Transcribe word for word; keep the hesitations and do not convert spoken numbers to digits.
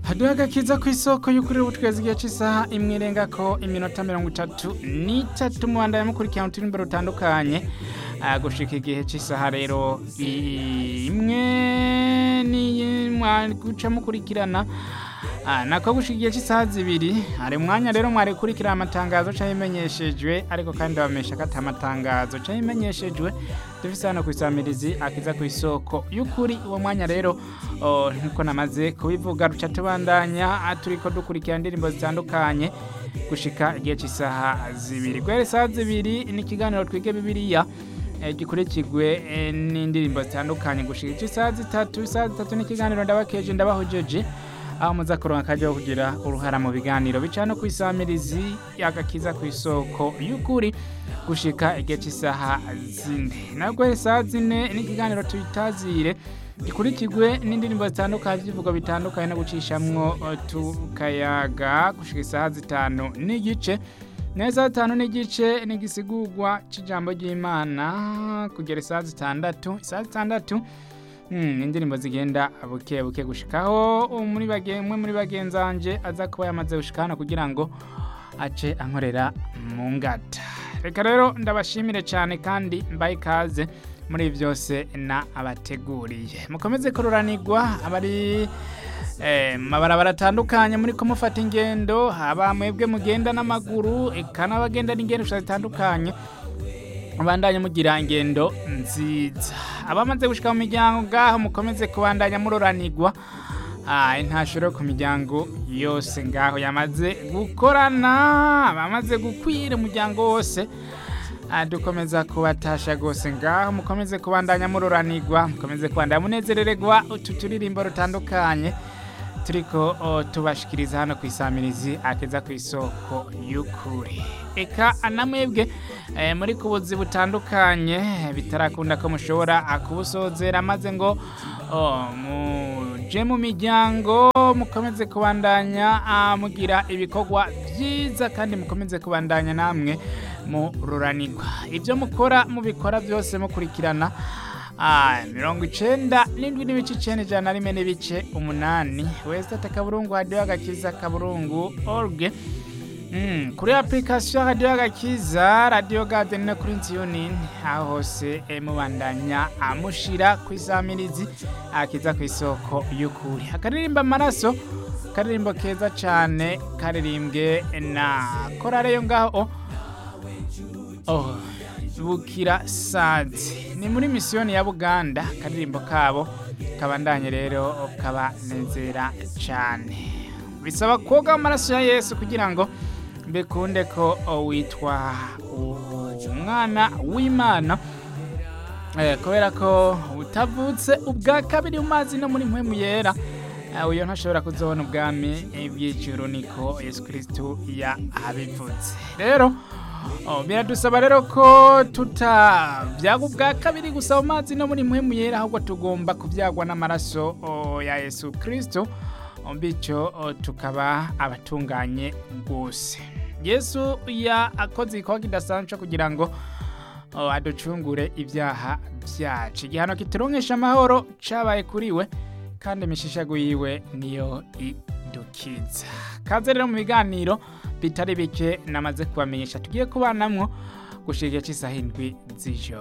Haduha agakiza ku isoko y'ukuri ubutwezi igihe cy'isaha imwe irenga ko iminota mirongo itatu n'itatu mu bandaya mukurikirana uturimbo rutandukanye gushika igihe cy'isaha rero imwe ni guca mukurikirana nako gushika igihe cy'isaha zibiri hari umwanya rero mwari kurikirana amatangazo cyangwa imenyeshejwe ariko kandi bamesha ko atamatangazo cyangwa imenyeshejwe dufise hano kwisamirizi akiza ku isoko y'ukuri uwo mwanya rero nkuko namaze kubivuga ruca tubandanya turiko dukurikirana indirimbo zitandukanye gushika igihe cy'isaha zibiri guhera isaha zibiri ni ikiganiro twige bibiliya gikurikirwe n'indirimbo zitandukanye gushika isaha zitatu isaha zitatu ni ikiganiro ndabakeje ndabahojeje aho muza kuronka akaje kugira uruhara mu biganiro bica no kwisamirizi yagakiza ku isoko y'ukuri gushika igihe cy'isaha zine nabwo isaha zine ni ikiganiro tuyitazire gikurikirwe n'indirimbo zitandukanye zivuga bitandukanye no gucishamwo tukayaga gushika isaha zitanu n'igice neza zitanu n'igice n'igisigurwa c'ijambo ry'Imana kugera isaha zitandatu isaha zitandatu Hmm, indirimbo zigenda buke buke gushikaho muri bagemwe muri bagenzanje aza kuba yamaze gushikana kugira ngo ace ankorera mu ngata. Reka rero ndabashimire cyane kandi mbaye kaze muri byose na abateguriye. Mukomeze kururanirwa abari eh mabarabara atandukanye muri ko mufata ingendo aba mwebwe mugenda n'amaguru ekana bagenda n'ingendo zitandukanye. Abandanya mugira ingendo nziza abamaze gushika mu miryango ngaho mukomeze kubandanya muroranirwa ah intashuro ku miryango yose ngaho yamaze gukorana abamaze gukwira umuryango wose dukomeza kubatasha gose ngaho mukomeze kubandanya muroranirwa mukomeze kubandanya munezerererwa ututuririmbo rutandukanye turiko tubashikiriza hano kwisamirizi akeza ku isoko y'ukuri eka anamwebwe e, muri kubuzi butandukanye bitarakunda ko mushobora akubusozera maze ngo muje mu miryango mukomeze kubandanya mugira ibikorwa byiza kandi mukomeze kubandanya namwe mu ruranirwa ibyo mukora mubikora byose mukurikirana Ah, mirongo icenda n'indwi n'ibice icenda ijana rimwe n'ibice umunani wese atakaburungu hadiyo agakiza kaburungu org mm, kuri application hadiyo agakiza radio garden no kuri ntiyonini aho hose mubandanya amushira kwisamirizi akiza ku isoko y'ukuri akaririmba amaraso karirimbo keza cane karirimbwe na korale yo ngaho oh bukira sazi ni muri misiyoni ya Buganda karirimbo kabo kabandanye rero kabanezera cyane bisaba koga amaraso ya Yesu kugira ngo bekunde ko witwa umwana w'Imana eh kubera ko utavutse ubwa kabiri mu mazi no muri mpwemu yera uyo ntashobora kuzobona ubwami bw'ijuru niko Yesu Kristo ya abivuze rero Oh, biradusaba rero ko tutavyaga ubwa kabiri gusa mu mazi no muri mpwemu yera ahubwo tugomba kuvyagwa n'amaraso oh, ya Yesu Kristo bityo oh, tukaba abatunganye gose Yesu ya akoze ikoga kidasanzwe kugira ngo oh, aducungure ibyaha byacu igihano kituronkesha amahoro cabaye kuriwe kandi imishishago yiwe niyo idukiza kaze rero mu biganiro bitari bike namaze kubamenyesha tugiye kubanamwo gushika cy'isaha indwi z'ijoro